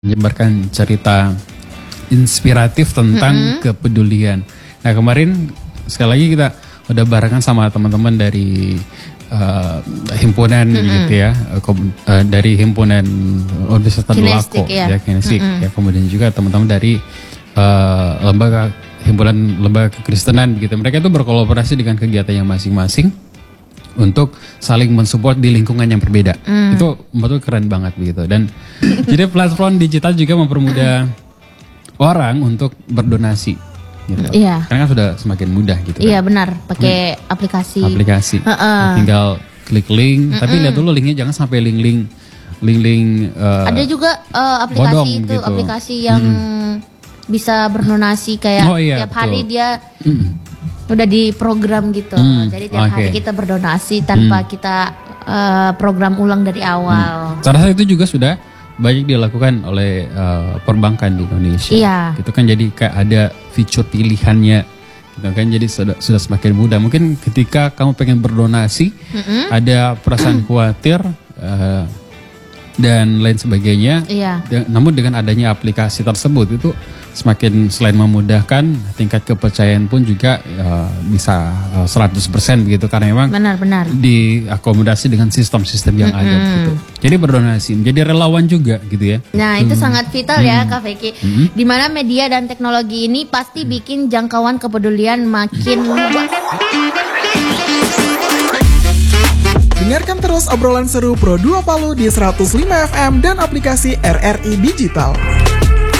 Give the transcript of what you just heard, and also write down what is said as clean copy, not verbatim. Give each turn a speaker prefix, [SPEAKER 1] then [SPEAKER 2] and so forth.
[SPEAKER 1] menyebarkan cerita inspiratif tentang kepedulian. Nah kemarin sekali lagi kita udah barengan sama teman-teman dari himpunan gitu ya, dari himpunan Universitas Dolako ya Kinesik ya, kemudian juga teman-teman dari himpunan lembaga kekristenan gitu. Mereka itu berkolaborasi dengan kegiatannya masing-masing untuk saling mensupport di lingkungan yang berbeda. Itu betul keren banget begitu. Dan jadi platform digital juga mempermudah orang untuk berdonasi gitu.
[SPEAKER 2] Iya.
[SPEAKER 1] Karena kan sudah semakin mudah gitu.
[SPEAKER 2] Iya benar, pakai aplikasi.
[SPEAKER 1] Tinggal klik link, tapi lihat dulu linknya, jangan sampai link
[SPEAKER 2] ada juga aplikasi
[SPEAKER 1] bodong,
[SPEAKER 2] itu
[SPEAKER 1] gitu.
[SPEAKER 2] Aplikasi yang bisa berdonasi kayak tiap hari dia udah di program gitu. Jadi tiap hari kita berdonasi tanpa kita program ulang dari awal.
[SPEAKER 1] Saya rasa itu juga sudah banyak dilakukan oleh perbankan di Indonesia.
[SPEAKER 2] Iya.
[SPEAKER 1] Gitu kan, jadi kayak ada fitur pilihannya. Gitu kan, jadi sudah semakin mudah. Mungkin ketika kamu pengen berdonasi, ada perasaan khawatir dan lain sebagainya.
[SPEAKER 2] Iya.
[SPEAKER 1] Namun dengan adanya aplikasi tersebut itu semakin selain memudahkan, tingkat kepercayaan pun juga bisa 100% begitu, karena memang
[SPEAKER 2] benar
[SPEAKER 1] diakomodasi dengan sistem-sistem yang ada gitu. Jadi berdonasi, menjadi relawan juga gitu ya.
[SPEAKER 2] Nah itu sangat vital ya Kak Feki. Di mana media dan teknologi ini pasti bikin jangkauan kepedulian makin luas.
[SPEAKER 3] Dengarkan terus obrolan seru Pro 2 Palu di 105 FM dan aplikasi RRI Digital.